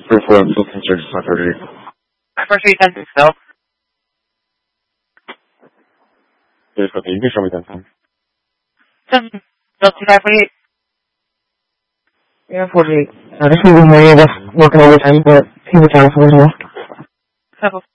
4 I'm still concerned it's not surgery. 4-3-10-6 though. Yes, okay, you can show me that time. 2548. Yeah, 48. This movie here, that's working overtime, but he was down for as well.